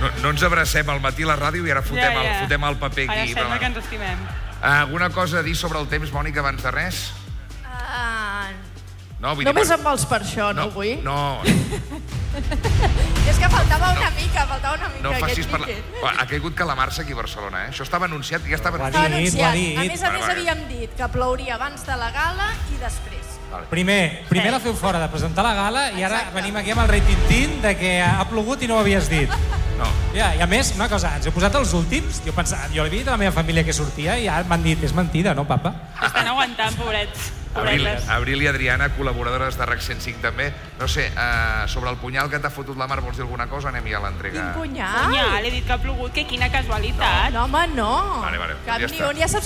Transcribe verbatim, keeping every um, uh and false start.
No, no ens abracem al matí a la ràdio i ara fotem, Ja, ja. El, fotem el paper Ara aquí. sembla que ens estimem. Alguna cosa a dir sobre el temps, Mònica, abans de res? Uh, No, vull només dir, em vols per això, no, no, vull? no, És que faltava una mica, faltava una mica no facis aquest parlar. piquet. Ha caigut calamarsa aquí a Barcelona, eh? Això estava anunciat, ja estava Ho ha anunciat. Estava dit, ho ha anunciat. dit. A més a Vale, més vale. havíem dit que plouria abans de la gala i després. Primer, primer la feu fora de presentar la gala i ara Exacte. venim aquí amb el rei Tintín de que ha plogut i no ho havies dit. No. Ja, I a més, una cosa, ens heu posat els últims? Jo, pensava, jo he dit a la meva família que sortia i ara m'han dit, és mentida, no, papa? Estan aguantant, pobrets. Abril, Pobretes. Abril i Adriana, col·laboradores de RAC cent cinc també. No sé, uh, sobre el punyal que t'ha fotut la Mar, vols dir alguna cosa? Anem ja a l'entrega. Quin punyal? Punyal, he dit que ha plogut, que quina casualitat. No, home, no. Vale, vale, Cap ja ni està. un. Ja saps